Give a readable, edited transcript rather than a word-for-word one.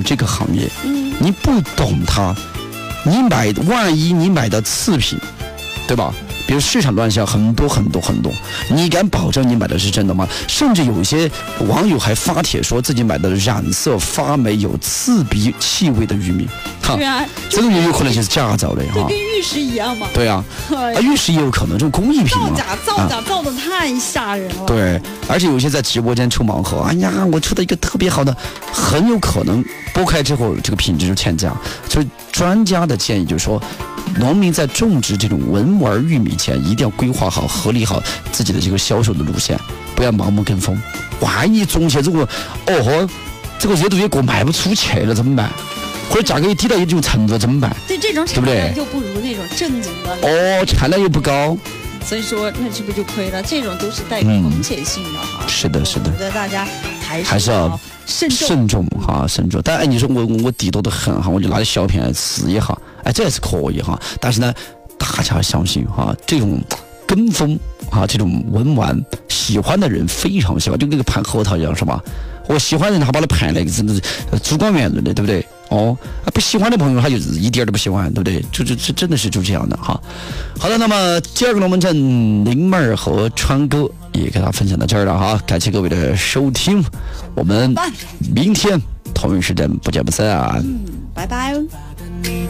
这个行业，你不懂它，万一你买的次品，对吧？比如市场乱象很多，你敢保证你买的是真的吗？甚至有一些网友还发帖说自己买的染色发霉有刺鼻气味的玉米， 对啊， 这种也有可能就是假造的哈， 就跟玉石一样嘛。 对啊，玉石也有可能这种工艺品嘛， 造假造的太吓人了。 对，而且有些在直播间抽盲盒，哎呀，我出的一个特别好的，很有可能剥开之后这个品质就欠佳。所以专家的建议就是说，农民在种植这种文玩玉米前，一定要规划好、合理好自己的这个销售的路线，不要盲目跟风。万一种起这个这个热度也过卖不出去了怎么办？或者价格也低到一种程度怎么办？ 对，这种产量就不如那种正经的。 产量又不高。 所以说，那是不是就亏了？这种都是带风险性的哈。 是的，是的。 我觉得大家还是要慎重哈，慎重。但你说我地多得很哈，我就拿点小片来试一下，这也是可以哈。但是呢，大家相信哈，这种跟风啊，这种文玩喜欢的人非常喜欢，就跟个盘核桃一样，是吧？我喜欢的人他把它盘那个真的是主观面的，对不对？不喜欢的朋友他就是一点都不喜欢，对不对？这真的是就这样的哈。好的，那么第二个龙门阵林妹儿和川哥也给大家分享到这儿了哈，感谢各位的收听，我们明天同一时间不见不散。 拜拜。